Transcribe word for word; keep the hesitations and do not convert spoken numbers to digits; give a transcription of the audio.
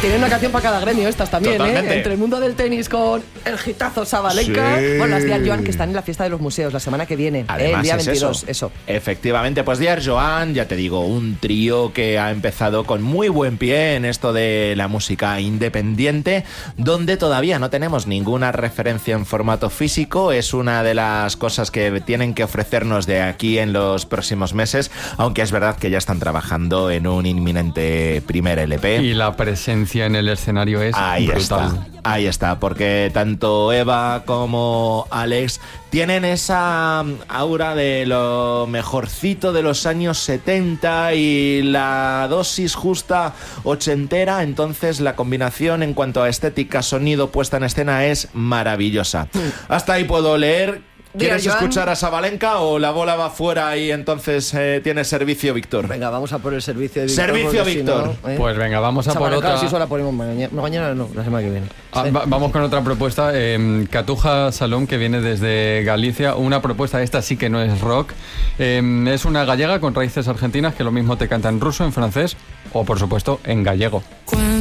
Tienen una canción para cada gremio estas también, Totalmente. ¿eh? Entre el mundo del tenis con el hitazo Sabalenka. Sí. Bueno, las Diar Joan que están en la fiesta de los museos la semana que viene, Además, ¿eh? El día es veintidós, eso. eso. Efectivamente, pues Diar Joan, ya te digo, un trío que ha empezado con muy buen pie en esto de la música independiente, donde todavía no tenemos ninguna referencia en formato físico. Es una de las cosas que tienen que ofrecernos de aquí en los próximos meses, aunque es verdad que ya están trabajando en un inminente primer L P. Y la presencia en el escenario es Ahí brutal. está, ahí está, porque tanto Eva como Alex tienen esa aura de lo mejorcito de los años setenta y la dosis justa ochentera, entonces la combinación en cuanto a estética, sonido, puesta en escena es maravillosa. Hasta ahí puedo leer. ¿Quieres Diar Joan. escuchar a Sabalenka o la bola va fuera y entonces eh, tiene servicio Víctor? Venga, vamos a por el servicio de Víctor. Servicio porque si Víctor. no, ¿eh? Pues venga, vamos a por Sabalenka, otra. sí, solo la ponemos mañana. No, mañana no, la semana que viene. Ah, Sí. va- vamos con otra propuesta. Eh, Catuja Salón, que viene desde Galicia. Una propuesta, esta sí que no es rock. Eh, es una gallega con raíces argentinas que lo mismo te canta en ruso, en francés o, por supuesto, en gallego. Cuando